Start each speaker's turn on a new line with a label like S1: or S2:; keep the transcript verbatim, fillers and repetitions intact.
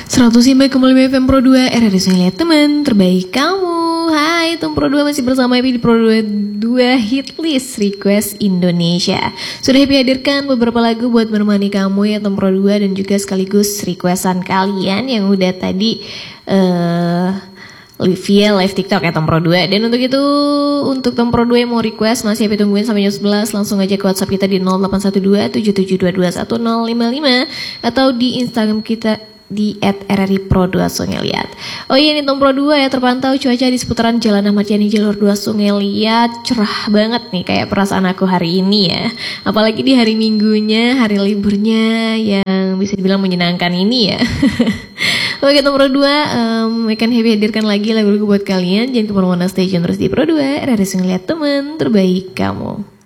S1: seratus simak kembali F M Pro dua, R R S Lihat teman terbaik kamu. Hai, Tom Pro dua masih bersama Happy di Pro dua, dua hit list request Indonesia. Sudah Happy hadirkan beberapa lagu buat menemani kamu ya Tom Pro dua, dan juga sekaligus requestan kalian yang udah tadi uh, via live TikTok ya Tom Pro dua. Dan untuk itu, untuk Tom Pro dua yang mau request masih Happy tungguin sampai jam sebelas. Langsung aja ke WhatsApp kita di nol delapan satu dua tujuh tujuh dua dua satu nol lima lima atau di Instagram kita di et r r i pro dua Sungai Liat. Oh iya, ini Tom Pro dua ya, terpantau cuaca di seputaran Jalan Ahmad Yani jalur dua Sungai Liat cerah banget nih, kayak perasaan aku hari ini ya. Apalagi di hari Minggunya, hari liburnya yang bisa dibilang menyenangkan ini ya. Oke Tom Pro dua, um, akan Happy hadirkan lagi lagu-lagu buat kalian. Jangan kemana-mana, stay tune terus di Pro dua, R R S Sungai Liat teman terbaik kamu.